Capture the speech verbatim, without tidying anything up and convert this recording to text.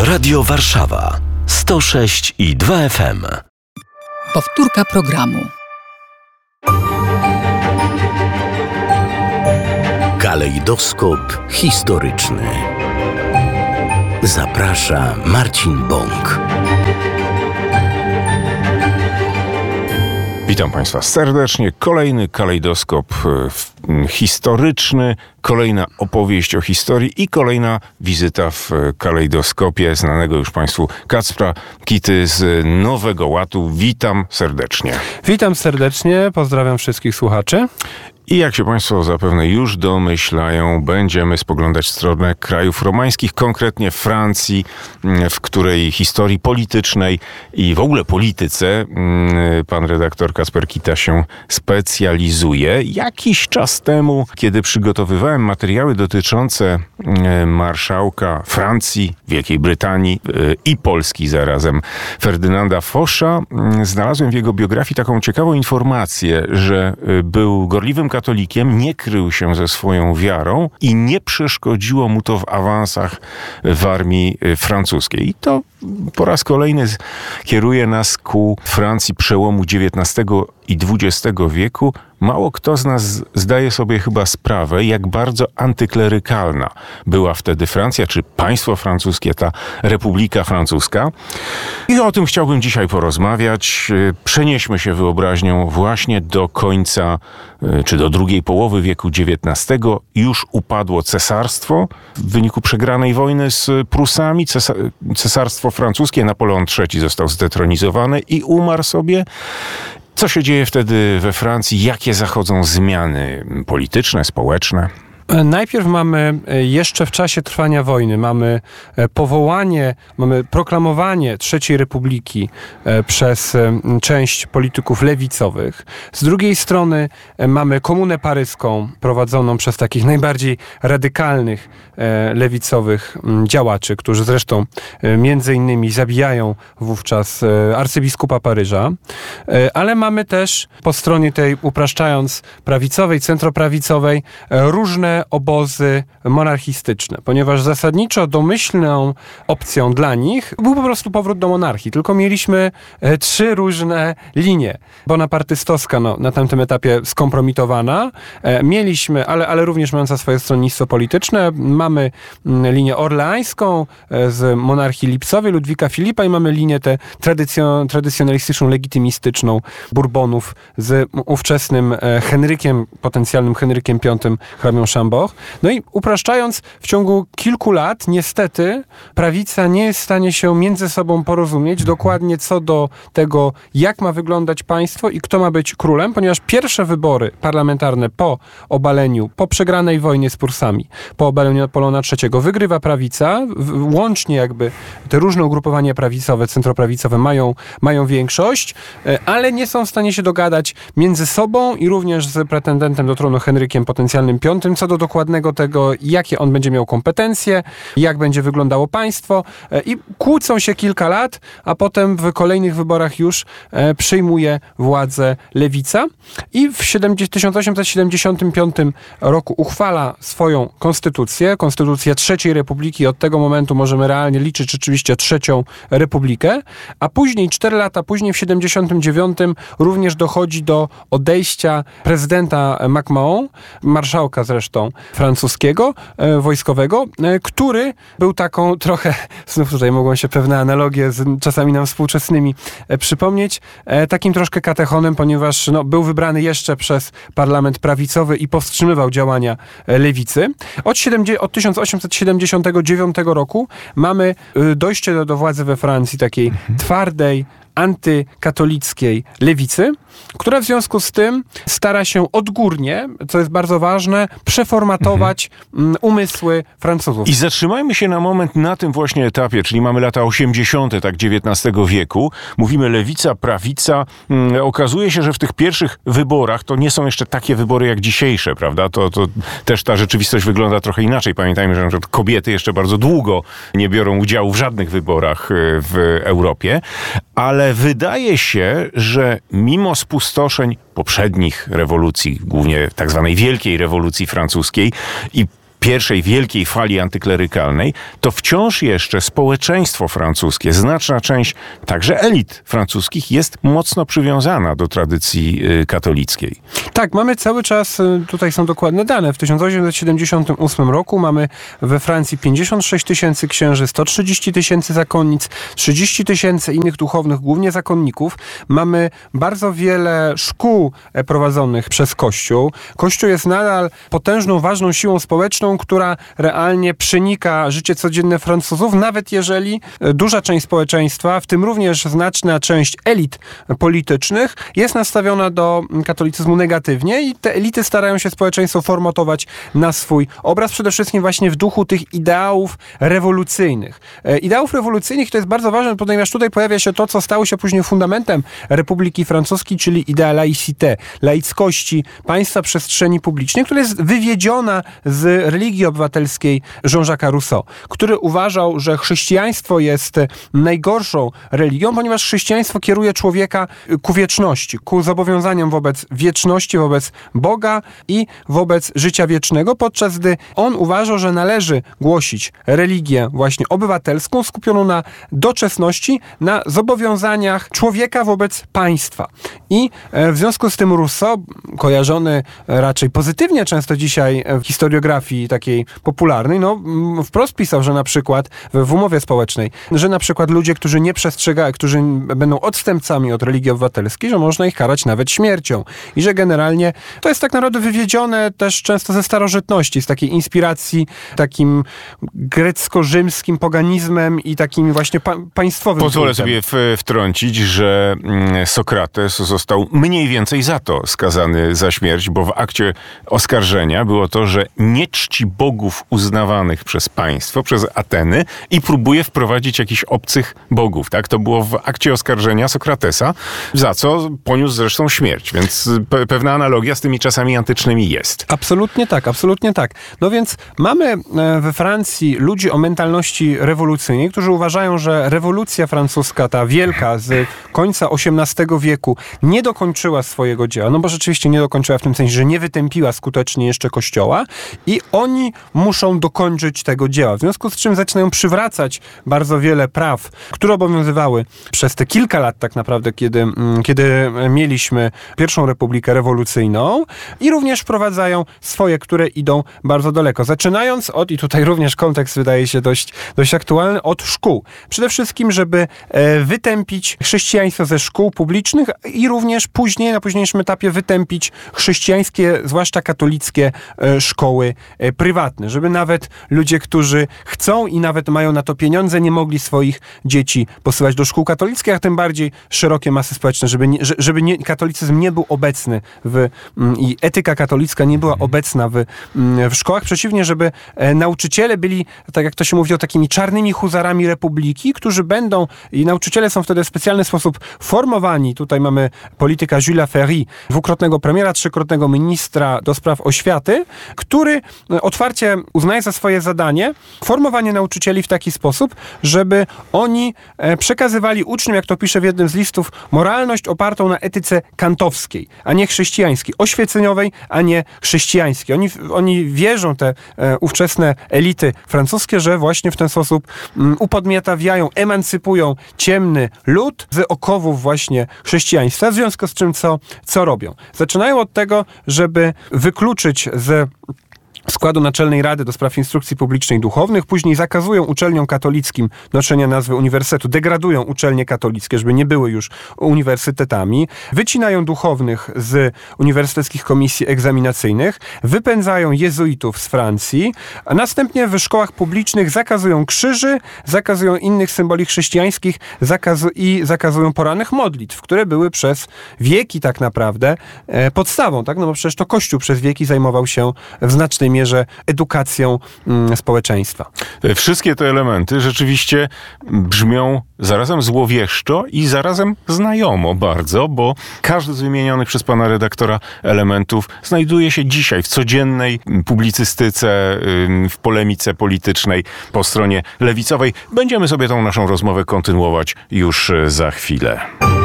Radio Warszawa sto sześć i dwa F M. Powtórka programu. Kalejdoskop historyczny. Zaprasza Marcin Bąk. Witam Państwa serdecznie. Kolejny kalejdoskop historyczny, kolejna opowieść o historii i kolejna wizyta w kalejdoskopie znanego już Państwu Kacpra Kity z Nowego Ładu. Witam serdecznie. Witam serdecznie, pozdrawiam wszystkich słuchaczy. I jak się Państwo zapewne już domyślają, będziemy spoglądać w stronę krajów romańskich, konkretnie Francji, w której historii politycznej i w ogóle polityce pan redaktor Kacper Kita się specjalizuje. Jakiś czas temu, kiedy przygotowywałem materiały dotyczące marszałka Francji, Wielkiej Brytanii i Polski zarazem, Ferdynanda Fosza, znalazłem w jego biografii taką ciekawą informację, że był gorliwym katolikiem, nie krył się ze swoją wiarą i nie przeszkodziło mu to w awansach w armii francuskiej. I to po raz kolejny kieruje nas ku Francji przełomu dziewiętnastego i dwudziestego wieku. Mało kto z nas zdaje sobie chyba sprawę, jak bardzo antyklerykalna była wtedy Francja, czy państwo francuskie, ta Republika Francuska. I o tym chciałbym dzisiaj porozmawiać. Przenieśmy się wyobraźnią właśnie do końca, czy do drugiej połowy wieku dziewiętnastego. Już upadło cesarstwo w wyniku przegranej wojny z Prusami. Cesa- cesarstwo francuskie, Napoleon trzeci został zdetronizowany i umarł sobie. Co się dzieje wtedy we Francji? Jakie zachodzą zmiany polityczne, społeczne? Najpierw mamy jeszcze w czasie trwania wojny, mamy powołanie, mamy proklamowanie trzeciej Republiki przez część polityków lewicowych. Z drugiej strony mamy komunę paryską prowadzoną przez takich najbardziej radykalnych lewicowych działaczy, którzy zresztą między innymi zabijają wówczas arcybiskupa Paryża. Ale mamy też po stronie tej, upraszczając, prawicowej, centroprawicowej, różne obozy monarchistyczne, ponieważ zasadniczo domyślną opcją dla nich był po prostu powrót do monarchii. Tylko mieliśmy e, trzy różne linie. Bonapartystowska no, na tamtym etapie skompromitowana. E, mieliśmy, ale, ale również mająca swoje stronnictwo polityczne. Mamy m, linię orleańską e, z monarchii lipcowej Ludwika Filipa i mamy linię tę tradycjon- tradycjonalistyczną, legitymistyczną Bourbonów z ówczesnym e, Henrykiem, potencjalnym Henrykiem piątym, hrabią Chambord. No i upraszczając, w ciągu kilku lat niestety prawica nie jest w stanie się między sobą porozumieć dokładnie co do tego, jak ma wyglądać państwo i kto ma być królem, ponieważ pierwsze wybory parlamentarne po obaleniu, po przegranej wojnie z Prusami, po obaleniu Napoleona trzeciego wygrywa prawica, łącznie jakby te różne ugrupowania prawicowe, centroprawicowe mają, mają większość, ale nie są w stanie się dogadać między sobą i również z pretendentem do tronu Henrykiem potencjalnym piątym, co do dokładnego tego, jakie on będzie miał kompetencje, jak będzie wyglądało państwo i kłócą się kilka lat, a potem w kolejnych wyborach już e, przyjmuje władzę lewica i w tysiąc osiemset siedemdziesiątym piątym roku uchwala swoją konstytucję, konstytucję trzeciej Republiki. Od tego momentu możemy realnie liczyć rzeczywiście trzecią Republikę, a później, cztery lata później, w siedemdziesiątym dziewiątym również dochodzi do odejścia prezydenta MacMahon, marszałka zresztą francuskiego, e, wojskowego, e, który był taką trochę, znów tutaj mogą się pewne analogie z czasami nam współczesnymi e, przypomnieć, e, takim troszkę katechonem, ponieważ no, był wybrany jeszcze przez parlament prawicowy i powstrzymywał działania e, lewicy. Od, siedemdzie- od tysiąc osiemset siedemdziesiątego dziewiątego roku mamy e, dojście do, do władzy we Francji takiej mhm. twardej, antykatolickiej lewicy, która w związku z tym stara się odgórnie, co jest bardzo ważne, przeformatować mhm. umysły Francuzów. I zatrzymajmy się na moment na tym właśnie etapie, czyli mamy lata osiemdziesiąte tak dziewiętnastego wieku. Mówimy lewica, prawica. Okazuje się, że w tych pierwszych wyborach to nie są jeszcze takie wybory jak dzisiejsze, prawda? To, to też ta rzeczywistość wygląda trochę inaczej. Pamiętajmy, że na przykład kobiety jeszcze bardzo długo nie biorą udziału w żadnych wyborach w Europie, ale wydaje się, że mimo spustoszeń poprzednich rewolucji, głównie tak zwanej Wielkiej Rewolucji Francuskiej i pierwszej wielkiej fali antyklerykalnej, to wciąż jeszcze społeczeństwo francuskie, znaczna część także elit francuskich jest mocno przywiązana do tradycji katolickiej. Tak, mamy cały czas, tutaj są dokładne dane, w tysiąc osiemset siedemdziesiątym ósmym roku mamy we Francji pięćdziesiąt sześć tysięcy księży, sto trzydzieści tysięcy zakonnic, trzydzieści tysięcy innych duchownych, głównie zakonników. Mamy bardzo wiele szkół prowadzonych przez Kościół. Kościół jest nadal potężną, ważną siłą społeczną, która realnie przenika życie codzienne Francuzów, nawet jeżeli duża część społeczeństwa, w tym również znaczna część elit politycznych, jest nastawiona do katolicyzmu negatywnie i te elity starają się społeczeństwo formatować na swój obraz, przede wszystkim właśnie w duchu tych ideałów rewolucyjnych. Ideałów rewolucyjnych to jest bardzo ważne, ponieważ tutaj pojawia się to, co stało się później fundamentem Republiki Francuskiej, czyli idea laïcité, laickości państwa przestrzeni publicznej, która jest wywiedziona z religii obywatelskiej Jean-Jacques'a Rousseau, który uważał, że chrześcijaństwo jest najgorszą religią, ponieważ chrześcijaństwo kieruje człowieka ku wieczności, ku zobowiązaniom wobec wieczności, wobec Boga i wobec życia wiecznego, podczas gdy on uważał, że należy głosić religię właśnie obywatelską, skupioną na doczesności, na zobowiązaniach człowieka wobec państwa. I w związku z tym Rousseau, kojarzony raczej pozytywnie często dzisiaj w historiografii takiej popularnej, no wprost pisał, że na przykład w umowie społecznej, że na przykład ludzie, którzy nie przestrzegają, którzy będą odstępcami od religii obywatelskiej, że można ich karać nawet śmiercią. I że generalnie to jest tak naprawdę wywiedzione też często ze starożytności, z takiej inspiracji takim grecko-rzymskim poganizmem i takim właśnie pa- państwowym Pozwolę kultem. sobie w, wtrącić, że Sokrates został mniej więcej za to skazany za śmierć, bo w akcie oskarżenia było to, że nie czci bogów uznawanych przez państwo, przez Ateny i próbuje wprowadzić jakichś obcych bogów. Tak? To było w akcie oskarżenia Sokratesa, za co poniósł zresztą śmierć. Więc pe- pewna analogia z tymi czasami antycznymi jest. Absolutnie tak, absolutnie tak. No więc mamy we Francji ludzi o mentalności rewolucyjnej, którzy uważają, że rewolucja francuska, ta wielka z końca osiemnastego wieku, nie dokończyła swojego dzieła. No bo rzeczywiście nie dokończyła w tym sensie, że nie wytępiła skutecznie jeszcze Kościoła i oni muszą dokończyć tego dzieła. W związku z czym zaczynają przywracać bardzo wiele praw, które obowiązywały przez te kilka lat tak naprawdę, kiedy, kiedy mieliśmy pierwszą republikę rewolucyjną i również wprowadzają swoje, które idą bardzo daleko. Zaczynając od, i tutaj również kontekst wydaje się dość, dość aktualny, od szkół. Przede wszystkim, żeby e, wytępić chrześcijaństwo ze szkół publicznych i również później, na późniejszym etapie wytępić chrześcijańskie, zwłaszcza katolickie e, szkoły e, prywatne. Żeby nawet ludzie, którzy chcą i nawet mają na to pieniądze, nie mogli swoich dzieci posyłać do szkół katolickich, a tym bardziej szerokie masy społeczne, żeby, nie, żeby nie, katolicyzm nie był obecny w, i etyka katolicka nie była obecna w, w szkołach. Przeciwnie, żeby e, nauczyciele byli, tak jak to się mówiło, takimi czarnymi huzarami republiki, którzy będą, i nauczyciele są wtedy w specjalny sposób formowani. Tutaj mamy polityka Julesa Ferry, dwukrotnego premiera, trzykrotnego ministra do spraw oświaty, który otwarcie uznaje za swoje zadanie formowanie nauczycieli w taki sposób, żeby oni przekazywali uczniom, jak to pisze w jednym z listów, moralność opartą na etyce kantowskiej, a nie chrześcijańskiej, oświeceniowej, a nie chrześcijańskiej. Oni, oni wierzą, te e, ówczesne elity francuskie, że właśnie w ten sposób um, upodmiotawiają, emancypują ciemny lud z okowów właśnie chrześcijaństwa, w związku z czym co, co robią? Zaczynają od tego, żeby wykluczyć z składu Naczelnej Rady do Spraw Instrukcji Publicznej Duchownych, później zakazują uczelniom katolickim noszenia nazwy uniwersytetu, degradują uczelnie katolickie, żeby nie były już uniwersytetami, wycinają duchownych z uniwersyteckich komisji egzaminacyjnych, wypędzają jezuitów z Francji, a następnie w szkołach publicznych zakazują krzyży, zakazują innych symboli chrześcijańskich zakazu- i zakazują porannych modlitw, które były przez wieki tak naprawdę e, podstawą, tak? No bo przecież to Kościół przez wieki zajmował się w znacznej mierze edukacją mm, społeczeństwa. Wszystkie te elementy rzeczywiście brzmią zarazem złowieszczo i zarazem znajomo bardzo, bo każdy z wymienionych przez pana redaktora elementów znajduje się dzisiaj w codziennej publicystyce, w polemice politycznej po stronie lewicowej. Będziemy sobie tą naszą rozmowę kontynuować już za chwilę.